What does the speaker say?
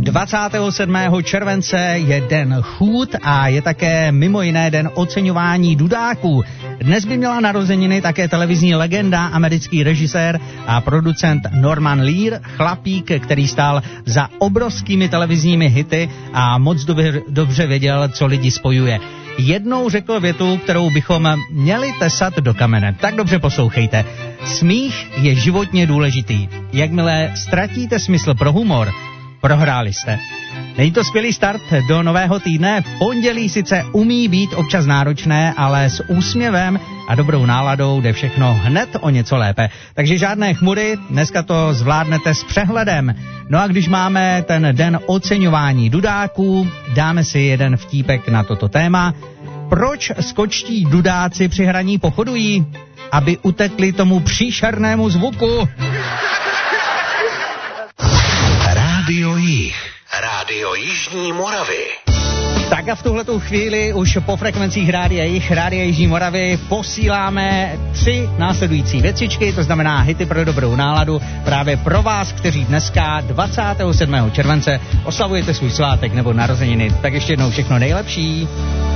27. července je den chůd a je také mimo jiné den oceňování dudáků. Dnes by měla narozeniny také televizní legenda, americký režisér a producent Norman Lear, chlapík, který stál za obrovskými televizními hity a moc dobře věděl, co lidi spojuje. Jednou řekl větu, kterou bychom měli tesat do kamene. Tak dobře poslouchejte. Smích je životně důležitý. Jakmile ztratíte smysl pro humor, prohráli jste. Není to skvělý start do nového týdne? Pondělí sice umí být občas náročné, ale s úsměvem a dobrou náladou jde všechno hned o něco lépe. Takže žádné chmury, dneska to zvládnete s přehledem. No a když máme ten den oceňování dudáků, dáme si jeden vtípek na toto téma. Proč skočtí dudáci při hraní pochodují? Aby utekli tomu příšernému zvuku. Rádio Jih. Rádio Jižní Moravy. Tak a v tuhletu chvíli už po frekvencích Rádia Jih, Rádia Jižní Moravy posíláme 3 následující věcičky, to znamená hity pro dobrou náladu právě pro vás, kteří dneska 27. července oslavujete svůj svátek nebo narozeniny. Tak ještě jednou všechno nejlepší.